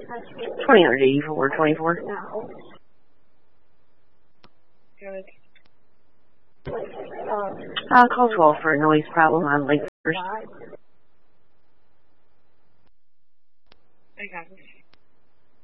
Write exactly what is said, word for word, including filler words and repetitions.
twenty under D for twenty-four. Good. Uh, call twelve for a noise problem on Lake first. I got it.